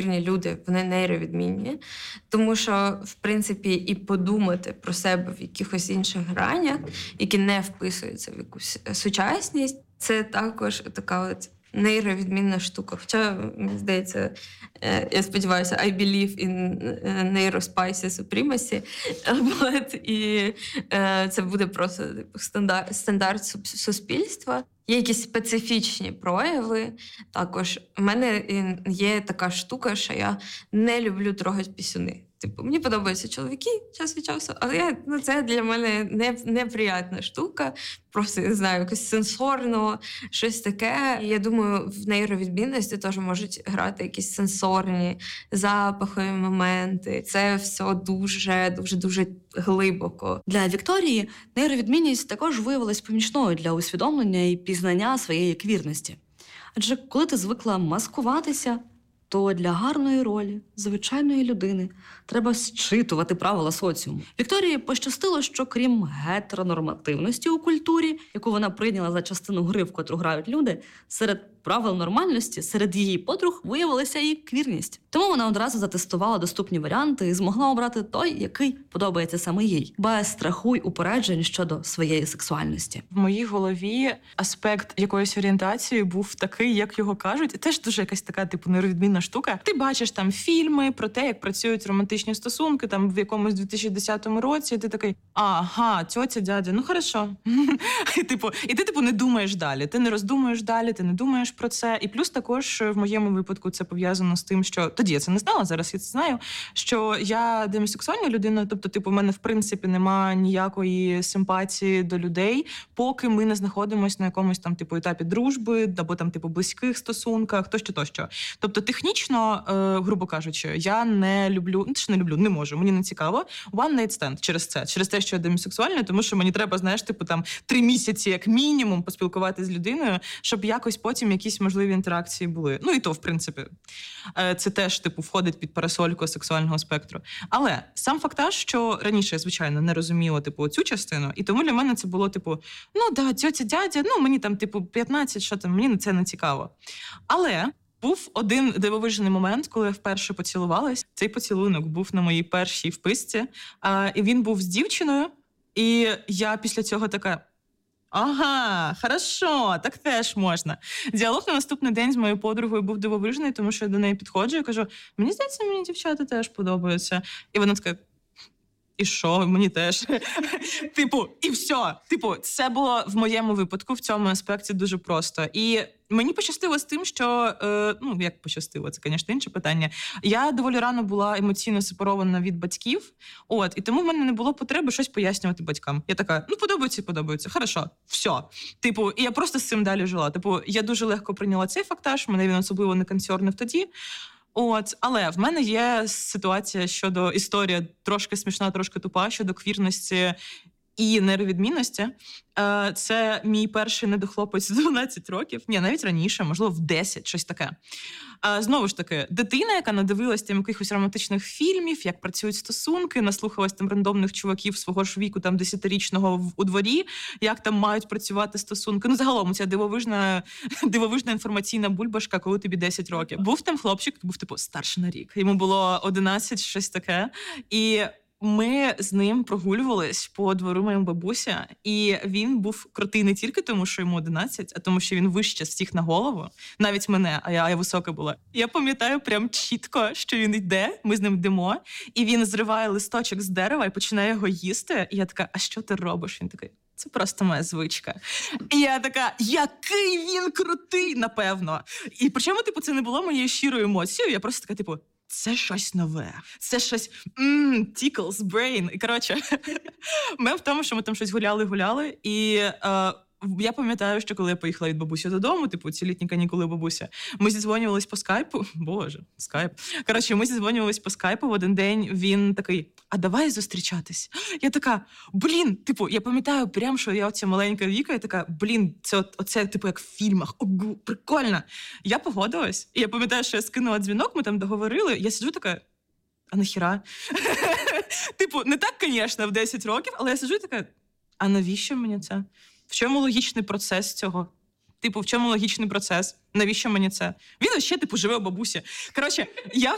сенсорні люди, вони нейровідмінні. Тому що, в принципі, і подумати про себе в якихось інших гранях, які не вписуються в якусь сучасність, це також така от нейровідмінна штука. Хоча, мені здається, я сподіваюся, I believe in neurospicy supremacy. І це буде просто стандарт суспільства. Є якісь специфічні прояви. Також в мене є така штука, що я не люблю трогати пісюни. Типу, мені подобаються чоловіки час від часу, але це для мене неприємна штука. Просто, не знаю, якось сенсорно, щось таке. І я думаю, в нейровідмінності теж можуть грати якісь сенсорні, запахові моменти. Це все дуже глибоко. Для Вікторії нейровідмінність також виявилась помічною для усвідомлення і пізнання своєї квірності. Адже коли ти звикла маскуватися, то для гарної ролі звичайної людини треба зчитувати правила соціуму. Вікторії пощастило, що крім гетеронормативності у культурі, яку вона прийняла за частину гри, в котру грають люди, серед правил нормальності серед її подруг виявилася і квірність. Тому вона одразу затестувала доступні варіанти і змогла обрати той, який подобається саме їй, без страху й упереджень щодо своєї сексуальності. В моїй голові аспект якоїсь орієнтації був такий, як його кажуть, і теж дуже якась така, типу, нейровідмінна штука. Ти бачиш там фільми про те, як працюють романтичні стосунки, там в якомусь 2010 році, і ти такий, ага, тьотя, дядя, ну хорошо. І ти не думаєш далі, ти не роздумуєш далі, ти не думаєш про це. І плюс також в моєму випадку це пов'язано з тим, що тоді я це не знала, зараз я це знаю, що я демісексуальна людина, тобто, в мене в принципі немає ніякої симпатії до людей, поки ми не знаходимося на якомусь там етапі дружби або там близьких стосунках, тощо. Тобто технічно, грубо кажучи, я не люблю, не можу, мені не цікаво one night stand через те, що я демісексуальна, тому що мені треба, 3 місяці як мінімум поспілкуватися з людиною, щоб якось потім якісь можливі інтеракції були. Ну і то, в принципі, це теж, входить під парасольку сексуального спектру. Але сам факт, що раніше я, звичайно, не розуміла, цю частину, і тому для мене це було, тьотя, дядя, мені там, 15, що там, мені це не цікаво. Але був один дивовижний момент, коли я вперше поцілувалась. Цей поцілунок був на моїй першій вписці, і він був з дівчиною, і я після цього така: ага, хорошо, так теж можна. Діалог на наступний день з моєю подругою був дивовижний, тому що я до неї підходжу і кажу: мені здається, мені дівчата теж подобаються. І вона така: і що, мені теж. І все. Це було в моєму випадку в цьому аспекті дуже просто. І мені пощастило з тим, що, як пощастило, це, звісно, інше питання. Я доволі рано була емоційно сепарована від батьків, і тому в мене не було потреби щось пояснювати батькам. Я така: подобається, хорошо, все. І я просто з цим далі жила. Я дуже легко прийняла цей фактаж, мене він особливо не консернив тоді. Але в мене є ситуація щодо історія трошки смішна, трошки тупа, щодо квірності і нейровідмінності. Це мій перший недохлопець 12 років. Ні, навіть раніше, можливо, в 10, щось таке. Знову ж таки, дитина, яка надивилась там якихось романтичних фільмів, як працюють стосунки, наслухалась там рандомних чуваків свого ж віку, там 10-річного у дворі, як там мають працювати стосунки. Загалом ця дивовижна інформаційна бульбашка, коли тобі 10 років. Був там хлопчик, був старший на рік. Йому було 11, щось таке. І ми з ним прогулювались по двору моєї бабусі, і він був крутий не тільки тому, що йому 11, а тому, що він вище всіх на голову, навіть мене, а я висока була. Я пам'ятаю прям чітко, що він йде, ми з ним йдемо, і він зриває листочок з дерева і починає його їсти. І я така: а що ти робиш? Він такий: це просто моя звичка. І я така: який він крутий, напевно. І причому, це не було моєю щирою емоцією, я просто така, це щось нове, це щось tickles brain. І, коротше, ми в тому, що ми там щось гуляли, і я пам'ятаю, що коли я поїхала від бабусі додому, ці літні канікули бабуся, ми зідзвонювались по скайпу. Боже, скайп. Коротше, ми зідзвонювались по скайпу в один день, він такий: а давай зустрічатись. Я така: я пам'ятаю прям, що я оця маленька Віка, я така: оце як в фільмах, прикольно. Я погодилась, і я пам'ятаю, що я скинула дзвінок, ми там договорили, я сиджу така: а нахіра? Не так, звісно, в 10 років, але я сиджу така: а навіщо мені це? В чому логічний процес цього? В чому логічний процес? Навіщо мені це? Він ще, живе у бабусі. Коротше, я